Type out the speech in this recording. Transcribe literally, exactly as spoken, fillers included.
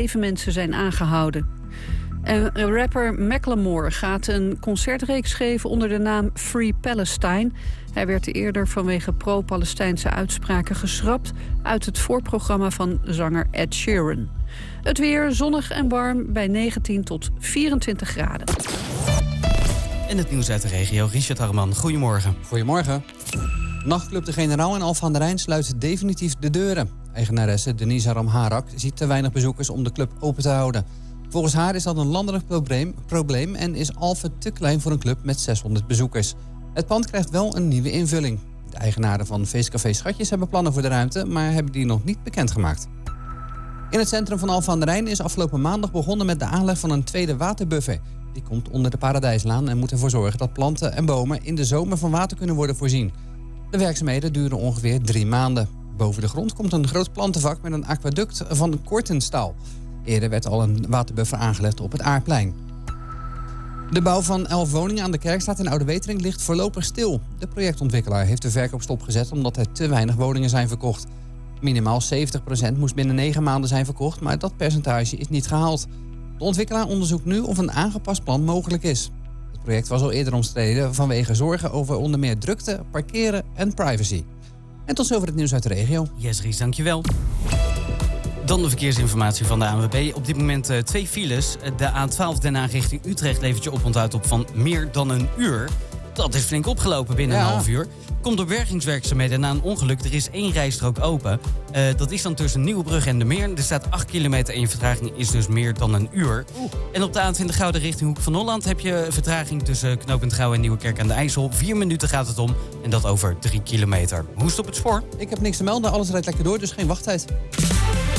Zeven mensen zijn aangehouden. En rapper Macklemore gaat een concertreeks geven onder de naam Free Palestine. Hij werd eerder vanwege pro-Palestijnse uitspraken geschrapt uit het voorprogramma van zanger Ed Sheeran. Het weer zonnig en warm bij negentien tot vierentwintig graden. En het nieuws uit de regio, Richard Harman. Goedemorgen. Goedemorgen. Nachtclub De Generaal in Alphen aan den Rijn sluit definitief de deuren. Eigenaresse Denise Ramharak ziet te weinig bezoekers om de club open te houden. Volgens haar is dat een landelijk probleem, probleem en is Alphen te klein voor een club met zeshonderd bezoekers. Het pand krijgt wel een nieuwe invulling. De eigenaren van feestcafé Schatjes hebben plannen voor de ruimte, maar hebben die nog niet bekendgemaakt. In het centrum van Alphen aan den Rijn is afgelopen maandag begonnen met de aanleg van een tweede waterbuffer. Die komt onder de Paradijslaan en moet ervoor zorgen dat planten en bomen in de zomer van water kunnen worden voorzien. De werkzaamheden duren ongeveer drie maanden. Boven de grond komt een groot plantenvak met een aquaduct van kortenstaal. Eerder werd al een waterbuffer aangelegd op het Aarplein. De bouw van elf woningen aan de Kerkstraat in Oude Wetering ligt voorlopig stil. De projectontwikkelaar heeft de verkoop stopgezet omdat er te weinig woningen zijn verkocht. Minimaal zeventig procent moest binnen negen maanden zijn verkocht, maar dat percentage is niet gehaald. De ontwikkelaar onderzoekt nu of een aangepast plan mogelijk is. Het project was al eerder omstreden vanwege zorgen over onder meer drukte, parkeren en privacy. En tot zover het nieuws uit de regio. Yes, Ries, dankjewel. Dan de verkeersinformatie van de A N W B. Op dit moment uh, twee files. De A twaalf Den Haag richting Utrecht levert je oponthoud op van meer dan een uur. Dat is flink opgelopen binnen ja. een half uur. Komt door bergingswerkzaamheden na een ongeluk. Er is één rijstrook open. Uh, dat is dan tussen Nieuwebrug en de Meer. Er staat acht kilometer en je vertraging is dus meer dan een uur. Oeh. En op de A twintig Gouden richting Hoek van Holland heb je vertraging tussen Knooppunt Gouwen en Nieuwekerk aan de IJssel. Vier minuten gaat het om en dat over drie kilometer. Hoe is het op het spoor? Ik heb niks te melden, alles rijdt lekker door, dus geen wachttijd.